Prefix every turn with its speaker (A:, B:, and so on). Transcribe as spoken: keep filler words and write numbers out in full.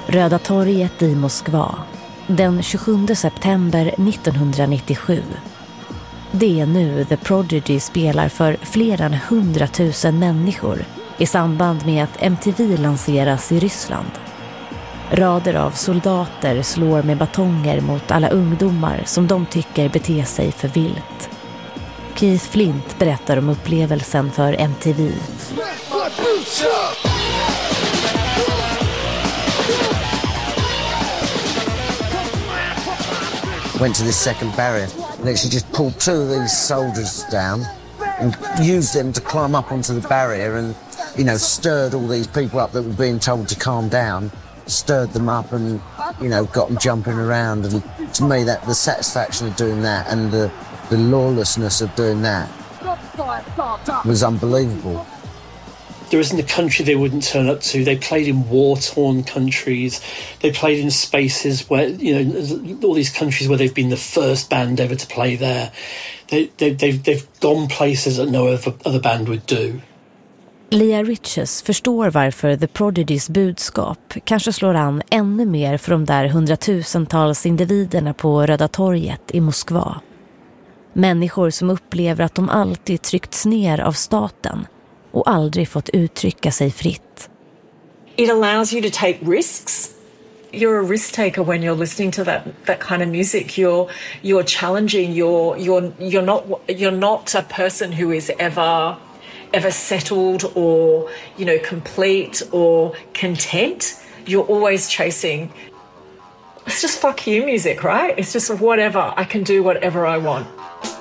A: Röda torget i Moskva, den tjugosjunde september nittonhundranittiosju. Det är nu The Prodigy spelar för fler än hundratusen människor i samband med att M T V lanseras i Ryssland. Rader av soldater slår med batonger mot alla ungdomar som de tycker beter sig för vilt. Keith Flint berättar om upplevelsen för M T V.
B: Went to this second barrier and actually just pulled two of these soldiers down and used them to climb up onto the barrier and, you know, stirred all these people up that were being told to calm down, stirred them up and, you know, got them jumping around. And to me, that the satisfaction of doing that and the, the lawlessness of doing that was unbelievable.
C: There isn't a country they wouldn't turn up to. They played in war-torn countries. They played in spaces where, you know, all these countries where they've been the first band ever to play there. They, they, they've, they've gone places that no other, other band would do.
A: Leah Riches förstår varför The Prodigys budskap kanske slår an ännu mer för de där hundratusentals individerna på Röda torget i Moskva. Människor som upplever att de alltid tryckts ner av staten och aldrig fått uttrycka sig fritt.
D: It allows you to take risks. You're a risk taker when you're listening to that that kind of music. You're you're challenging. You're you're you're not you're not a person who is ever ever settled or, you know, complete or content. You're always chasing. It's just fuck you music, right? It's just whatever. I can do whatever I want.